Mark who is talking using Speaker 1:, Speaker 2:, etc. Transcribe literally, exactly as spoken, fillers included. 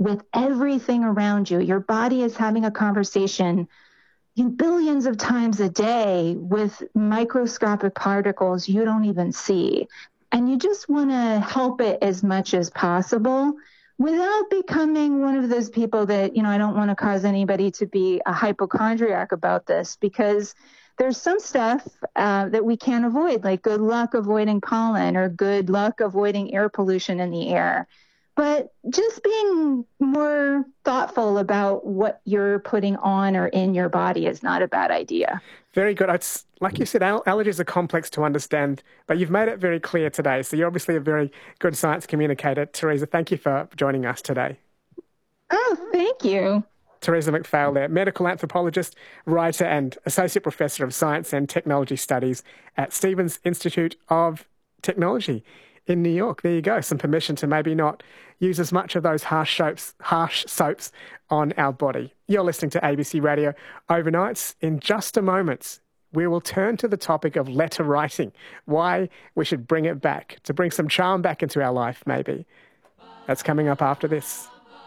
Speaker 1: with everything around you. Your body is having a conversation billions of times a day with microscopic particles you don't even see. And you just want to help it as much as possible without becoming one of those people that, you know, I don't want to cause anybody to be a hypochondriac about this, because there's some stuff uh, that we can't avoid, like good luck avoiding pollen or good luck avoiding air pollution in the air. But just being more thoughtful about what you're putting on or in your body is not a bad idea.
Speaker 2: Very good. It's, like you said, al- allergies are complex to understand, but you've made it very clear today. So you're obviously a very good science communicator. Teresa, thank you for joining us today.
Speaker 1: Oh, thank you.
Speaker 2: Teresa McPhail there, medical anthropologist, writer and Associate Professor of Science and Technology Studies at Stevens Institute of Technology in New York. There you go. Some permission to maybe not use as much of those harsh soaps, harsh soaps on our body. You're listening to A B C Radio Overnights. In just a moment, we will turn to the topic of letter writing, why we should bring it back, to bring some charm back into our life, maybe. That's coming up after this.